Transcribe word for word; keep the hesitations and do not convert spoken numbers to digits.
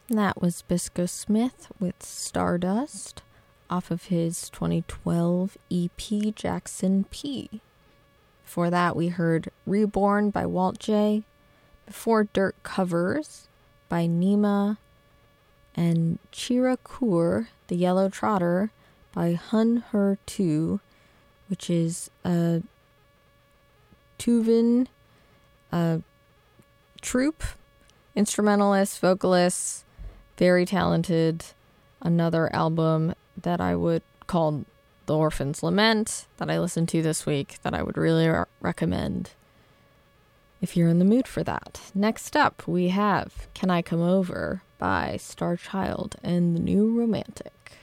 That was Bisco Smith with Stardust off of his twenty twelve E P Jackson P. Before that, we heard Reborn by Walt J. Before Dirt Covers by Nima, and Chira Kur, The Yellow Trotter by Hun Her two, which is a Tuvan uh, troupe, instrumentalists, vocalists, very talented. Another album that I would call The Orphan's Lament that I listened to this week that I would really re- recommend if you're in the mood for that. Next up, we have Can I Come Over by Star Child and The New Romantic.